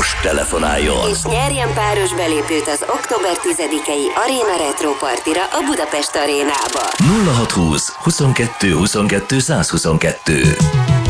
most telefonáljon! És nyerjen páros belépőt az október 10-i Arena Retro Partira a Budapest Arénába. 0620 22 22 122